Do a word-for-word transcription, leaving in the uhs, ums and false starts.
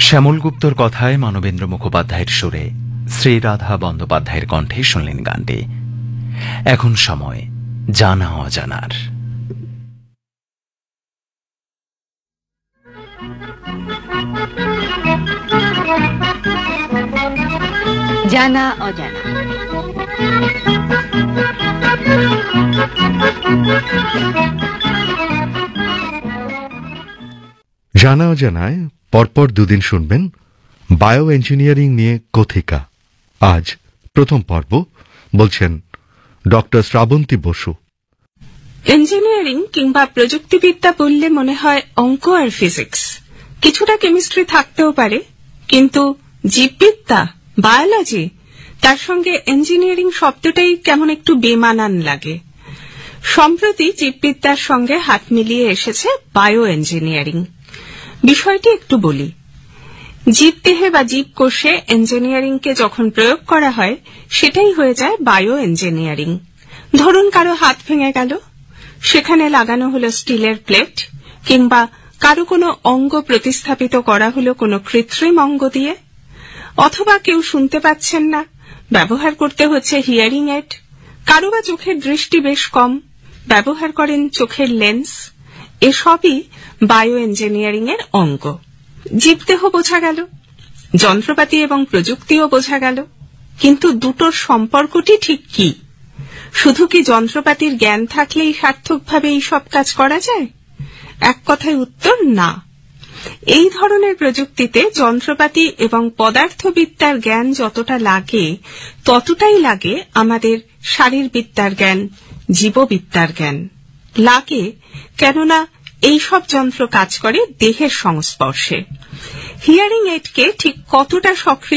শ্যামল গুপ্তর কথায় মানবেন্দ্র মুখোপাধ্যায়ের সুরে শ্রীরাধা বন্দ্যোপাধ্যায়ের কণ্ঠে শুনলেন গানটি। এখন সময় জানা অজানার। জানা অজানা। জানা অজানায় পরপর দুদিন শুনবেন বায়ো ইঞ্জিনিয়ারিং নিয়ে কথিকা। আজ প্রথম পর্ব, বলছেন ডক্টর শ্রাবন্তী বসু। ইঞ্জিনিয়ারিং কিংবা প্রযুক্তিবিদ্যা বললে মনে হয় অঙ্ক আর ফিজিক্স, কিছুটা কেমিস্ট্রি থাকতেও পারে, কিন্তু জীববিদ্যা, বায়োলজি, তার সঙ্গে ইঞ্জিনিয়ারিং শব্দটাই কেমন একটু বেমানান লাগে। সম্প্রতি জীববিদ্যার সঙ্গে হাত মিলিয়ে এসেছে বায়ো ইঞ্জিনিয়ারিং। বিষয়টি একটু বলি। জীবদেহে বা জীবকোষে ইঞ্জিনিয়ারিংকে যখন প্রয়োগ করা হয়, সেটাই হয়ে যায় বায়ো ইঞ্জিনিয়ারিং। ধরুন কারো হাত ভেঙে গেল, সেখানে লাগানো হলো স্টিলের প্লেট, কিংবা কারো কোনো অঙ্গ প্রতিস্থাপিত করা হলো কোনো কৃত্রিম অঙ্গ দিয়ে, অথবা কেউ শুনতে পাচ্ছেন না, ব্যবহার করতে হচ্ছে হিয়ারিং এড, কারো বা চোখের দৃষ্টি বেশ কম, ব্যবহার করেন চোখের লেন্স। এসবই বায়ো ইঞ্জিনিয়ারিং এর অঙ্গ। জীবদেহ বোঝা গেল, যন্ত্রপাতি এবং প্রযুক্তিও বোঝা গেল, কিন্তু দুটোর সম্পর্কটি ঠিক কি? শুধু কি যন্ত্রপাতির জ্ঞান থাকলেই সার্থকভাবে এই সব কাজ করা যায়? এক কথায় উত্তর না। এই ধরনের প্রযুক্তিতে যন্ত্রপাতি এবং পদার্থবিদ্যার জ্ঞান যতটা লাগে, ততটাই লাগে আমাদের শারীরবিদ্যার জ্ঞান, জীববিদ্যার জ্ঞান। লাগে কেননা এই সব যন্ত্র কাজ করে দেহের সংস্পর্শে। হিয়ারিং এইডকে ঠিক কতটা সক্রিয়